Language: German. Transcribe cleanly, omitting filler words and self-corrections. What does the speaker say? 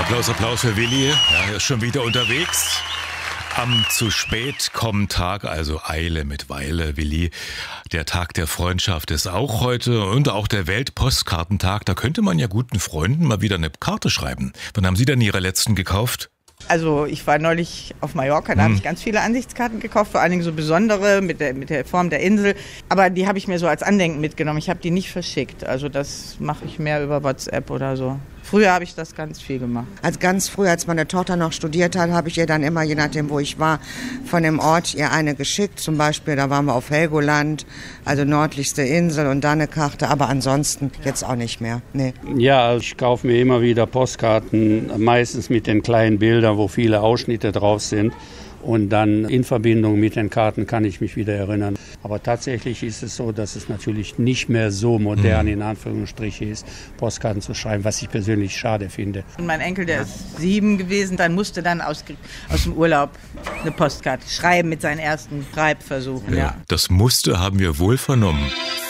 Applaus, Applaus für Willi. Ja, er ist schon wieder unterwegs. Am zu spät kommen Tag, also Eile mit Weile, Willi. Der Tag der Freundschaft ist auch heute und auch der Weltpostkartentag. Da könnte man ja guten Freunden mal wieder eine Karte schreiben. Wann haben Sie denn Ihre letzten gekauft? Also ich war neulich auf Mallorca, da habe ich ganz viele Ansichtskarten gekauft, vor allen Dingen so besondere mit der Form der Insel. Aber die habe ich mir so als Andenken mitgenommen. Ich habe die nicht verschickt. Also das mache ich mehr über WhatsApp oder so. Früher habe ich das ganz viel gemacht. Ganz früh, als meine Tochter noch studiert hat, habe ich ihr dann immer, je nachdem wo ich war, von dem Ort ihr eine geschickt. Zum Beispiel, da waren wir auf Helgoland, also nördlichste Insel und da eine Karte. Aber ansonsten jetzt auch nicht mehr. Nee. Ja, ich kaufe mir immer wieder Postkarten, meistens mit den kleinen Bildern, wo viele Ausschnitte drauf sind. Und dann in Verbindung mit den Karten kann ich mich wieder erinnern. Aber tatsächlich ist es so, dass es natürlich nicht mehr so modern in Anführungsstrichen ist, Postkarten zu schreiben, was ich persönlich schade finde. Und mein Enkel, der ist 7 gewesen, dann musste dann aus dem Urlaub eine Postkarte schreiben mit seinen ersten Schreibversuchen. Ja. Das musste haben wir wohl vernommen.